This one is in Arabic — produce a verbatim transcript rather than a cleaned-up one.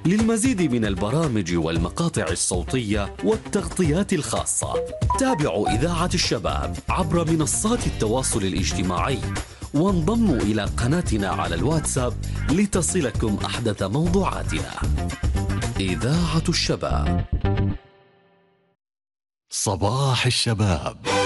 للمزيد من البرامج والمقاطع الصوتية والتغطيات الخاصة تابعوا إذاعة الشباب عبر منصات التواصل الاجتماعي، وانضموا إلى قناتنا على الواتساب لتصلكم أحدث موضوعاتنا. إذاعة الشباب، صباح الشباب.